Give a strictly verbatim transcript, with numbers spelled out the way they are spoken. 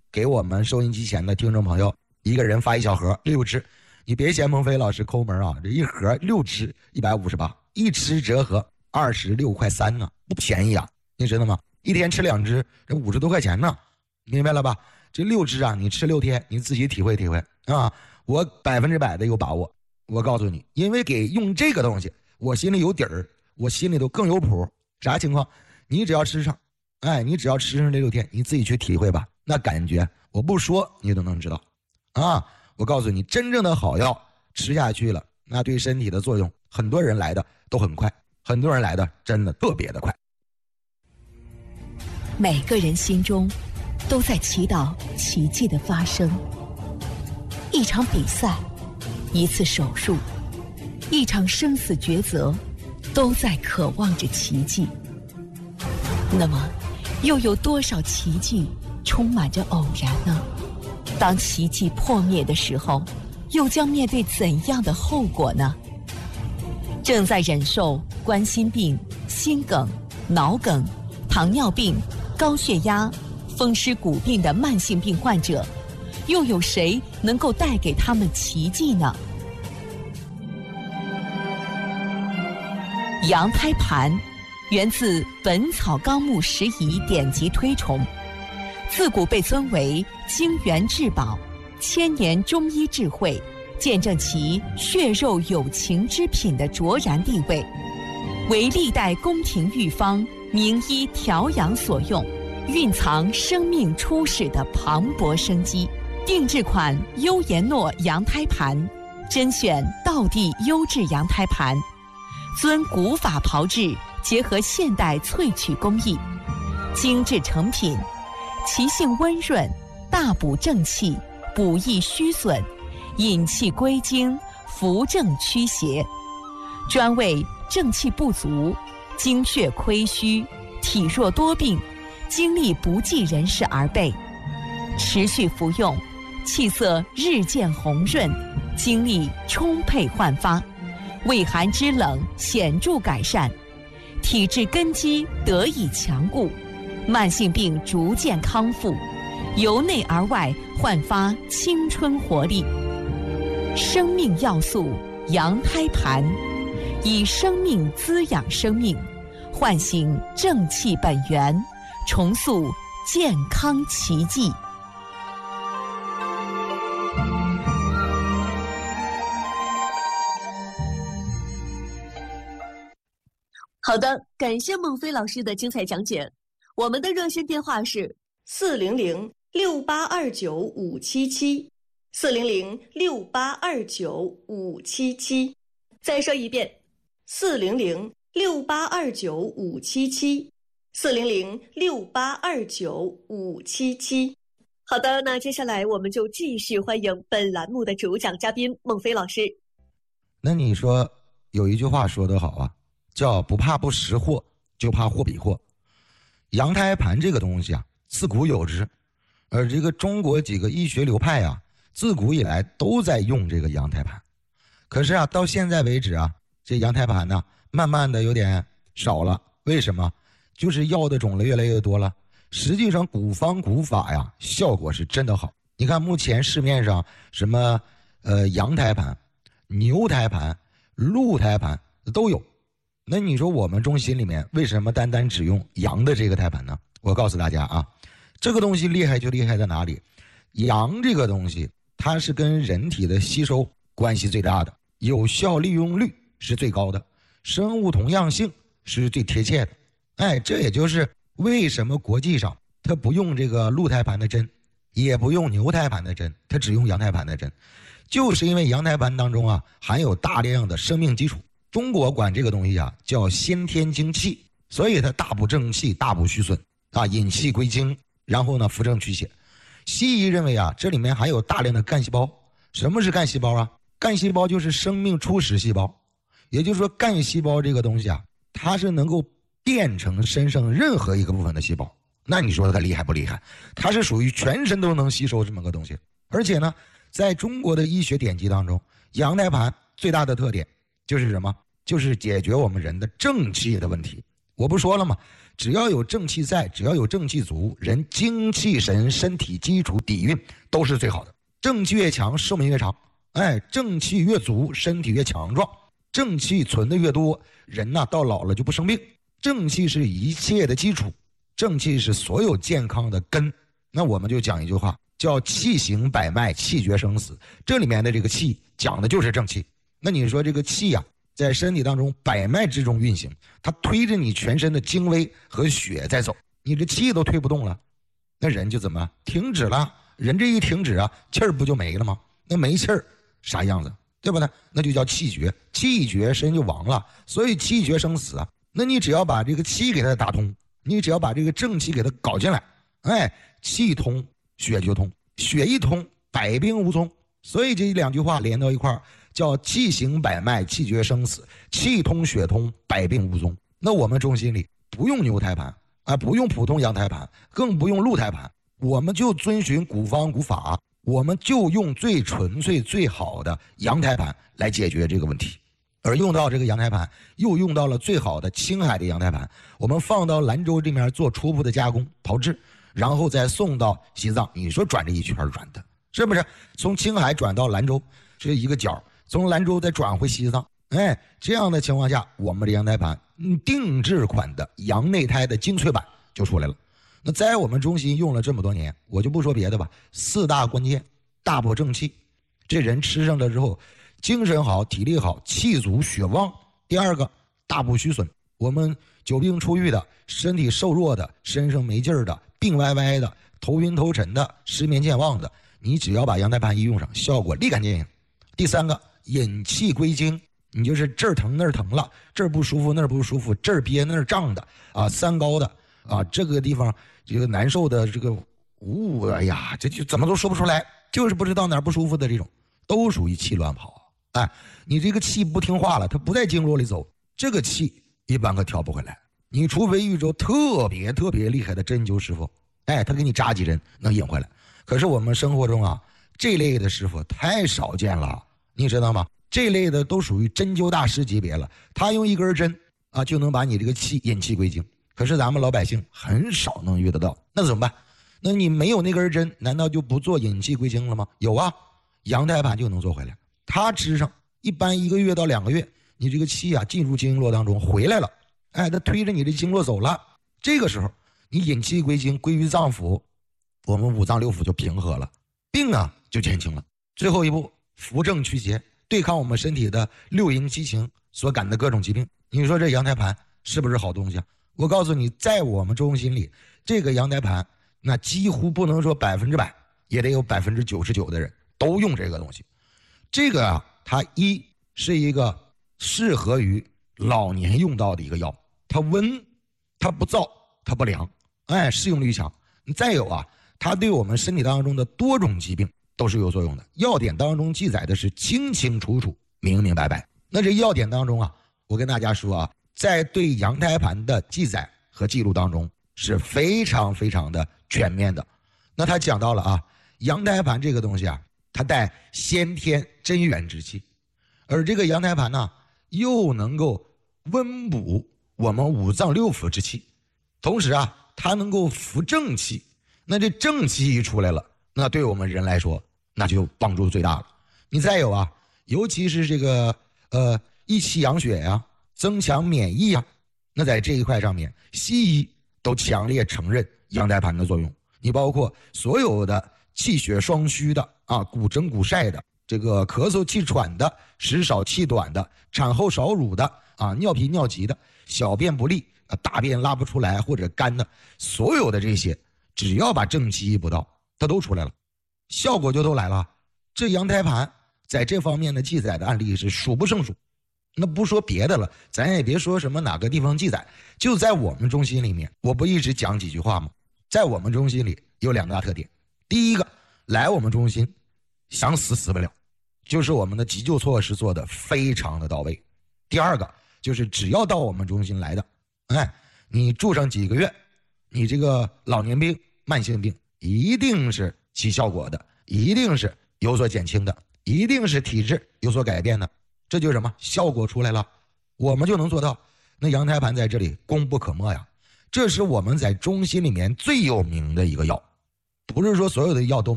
给我们收音机前的听众朋友一个人发一小盒六支，你别嫌孟非老师抠门啊，这一盒六支一百五十八，一支折合二十六块三呢，不便宜啊，你知道吗？一天吃两支，这五十多块钱呢，明白了吧？这六支啊，你吃六天，你自己体会体会啊！我百分之百的有把握，我告诉你，因为给用这个东西，我心里有底儿，我心里头更有谱。啥情况？你只要吃上，哎，你只要吃上这六天，你自己去体会吧，那感觉我不说你都能知道啊！我告诉你，真正的好药吃下去了，那对身体的作用，很多人来的都很快，很多人来的真的特别的快。 每个人心中都在祈祷奇迹的发生。一场比赛，一次手术，一场生死抉择，都在渴望着奇迹。那么，又有多少奇迹充满着偶然呢？当奇迹破灭的时候，又将面对怎样的后果呢？正在忍受冠心病、心梗、脑梗、糖尿病、高血压、风湿骨病的慢性病患者，又有谁能够带给他们奇迹呢？羊胎盘源自《本草纲目拾遗》典籍推崇，自古被尊为精元至宝，千年中医智慧，见证其血肉有情之品的卓然地位，为历代宫廷御方名医调养所用，蕴藏生命初始的磅礴生机。定制款优颜诺羊胎盘，甄选道地优质羊胎盘，遵古法炮制，结合现代萃取工艺，精致成品，其性温润，大补正气，补益虚损，引气归经，扶正驱邪，专为正气不足、精血亏虚、体弱多病、精力不济人士而备。持续服用，气色日渐红润，精力充沛焕发，胃寒肢冷显著改善，体质根基得以强固，慢性病逐渐康复，由内而外焕发青春活力。生命要素羊胎盘，以生命滋养生命，唤醒正气本源，重塑健康奇迹。 好的，感谢孟非老师的精彩讲解。我们的热线电话是四零零六八二九五七七，四零零六八二九五七七。再说一遍，四零零六八二九五七七，四零零六八二九五七七。好的，那接下来我们就继续欢迎本栏目的主讲嘉宾孟非老师。 那你说有一句话说得好啊，叫不怕不识货，就怕货比货。羊胎盘这个东西啊，自古有之，而这个中国几个医学流派啊，自古以来都在用这个羊胎盘。可是啊，到现在为止啊，这羊胎盘呢，慢慢的有点少了。为什么？就是药的种类越来越多了。实际上古方古法呀，效果是真的好。你看目前市面上什么呃羊胎盘、牛胎盘、鹿胎盘都有。那你说我们中心里面为什么单单只用羊的这个胎盘呢？我告诉大家啊，这个东西厉害就厉害在哪里？羊这个东西它是跟人体的吸收关系最大的，有效利用率是最高的，生物同样性是最贴切的。哎，这也就是为什么国际上它不用这个鹿胎盘的针，也不用牛胎盘的针，它只用羊胎盘的针，就是因为羊胎盘当中啊含有大量的生命基础。中国管这个东西啊叫先天精气，所以它大补正气，大补虚损啊，引气归经，然后呢扶正驱邪。西医认为啊，这里面含有大量的干细胞。什么是干细胞啊？干细胞就是生命初始细胞，也就是说干细胞这个东西啊，它是能够变成身上任何一个部分的细胞。那你说它厉害不厉害？它是属于全身都能吸收这么个东西。而且呢，在中国的医学典籍当中，羊胎盘最大的特点就是什么？就是解决我们人的正气的问题。我不说了吗？ 只要有正气在，只要有正气足，人精气神、身体基础底蕴都是最好的。正气越强，寿命越长。哎，正气越足，身体越强壮。正气存的越多，人呐、啊、到老了就不生病。正气是一切的基础，正气是所有健康的根。那我们就讲一句话，叫气行百脉，气绝生死。这里面的这个气讲的就是正气。那你说这个气呀、啊，在身体当中百脉之中运行，它推着你全身的精微和血在走，你这气都推不动了，那人就怎么停止了？人这一停止啊，气儿不就没了吗？那没气儿啥样子，对不对？那就叫气绝，气绝身就亡了。所以气绝生死啊，那你只要把这个气给它打通，你只要把这个正气给它搞进来，哎，气通血就通，血一通百病无踪。所以这两句话连到一块儿，叫气行百脉，气绝生死，气通血通，百病无踪。那我们中心里不用牛胎盘啊，不用普通羊胎盘，更不用鹿胎盘，我们就遵循古方古法，我们就用最纯粹最好的羊胎盘来解决这个问题。而用到这个羊胎盘，又用到了最好的青海的羊胎盘，我们放到兰州这边做初步的加工炮制，然后再送到西藏。你说转这一圈转的是不是？从青海转到兰州是一个角，从兰州再转回西藏。哎，这样的情况下，我们的羊胎盘定制款的羊内胎的精粹版就出来了。那在我们中心用了这么多年，我就不说别的吧，四大关键：大补正气，这人吃上了之后精神好，体力好，气足血旺；第二个，大补虚损，我们久病初愈的，身体瘦弱的，身上没劲儿的，病歪歪的，头晕头沉的，失眠健忘的，你只要把羊胎盘一用上，效果立竿见影。第三个，引气归经，你就是这儿疼那儿疼了，这儿不舒服那儿不舒服，这儿憋那儿胀的啊，三高的啊，这个地方这个难受的这个呜、哦，哎呀，这就怎么都说不出来，就是不知道哪儿不舒服的这种，都属于气乱跑。哎，你这个气不听话了，它不在经络里走，这个气一般可调不回来。你除非遇着特别特别厉害的针灸师傅，哎，他给你扎几针能引回来。可是我们生活中啊，这类的师傅太少见了，你知道吗？这类的都属于针灸大师级别了，他用一根针啊就能把你这个气引气归经。可是咱们老百姓很少能遇得到，那怎么办？那你没有那根针，难道就不做引气归经了吗？有啊，羊胎盘就能做回来。他吃上一般一个月到两个月，你这个气啊进入经络当中回来了，哎，他推着你的经络走了，这个时候你引气归经归于脏腑，我们五脏六腑就平和了，病啊就减轻了。最后一步，扶正祛邪，对抗我们身体的六淫七情所感的各种疾病。你说这羊胎盘是不是好东西啊？我告诉你，在我们中心里，这个羊胎盘那几乎不能说百分之百，也得有百分之九十九的人都用这个东西。这个啊，它一是一个适合于老年用到的一个药，它温，它不燥，它不凉，哎，适用率强。再有啊，它对我们身体当中的多种疾病都是有作用的。药典当中记载的是清清楚楚、明明白白。那这药典当中啊，我跟大家说啊，在对羊胎盘的记载和记录当中是非常非常的全面的。那他讲到了啊，羊胎盘这个东西啊，它带先天真元之气，而这个羊胎盘呢，又能够温补我们五脏六腑之气，同时啊，它能够扶正气。那这正气一出来了，那对我们人来说，那就帮助最大了。你再有啊，尤其是这个呃益气养血呀、啊，增强免疫啊，那在这一块上面，西医都强烈承认羊胎盘的作用。你包括所有的气血双虚的啊，骨蒸骨晒的，这个咳嗽气喘的，时少气短的，产后少乳的啊，尿频尿急的，小便不利啊，大便拉不出来或者干的，所有的这些，只要把正气一补到，它都出来了，效果就都来了。这羊胎盘在这方面的记载的案例是数不胜数。那不说别的了，咱也别说什么哪个地方记载，就在我们中心里面，我不一直讲几句话吗？在我们中心里有两大特点。第一个，来我们中心想死死不了，就是我们的急救措施做的非常的到位。第二个，就是只要到我们中心来的，哎，你住上几个月，你这个老年病慢性病一定是起效果的，一定是有所减轻的，一定是体质有所改变的。这就是什么？效果出来了，我们就能做到。那羊胎盘在这里功不可没呀。 这是我们在中西里面最有名的一个药，不是说所有的药都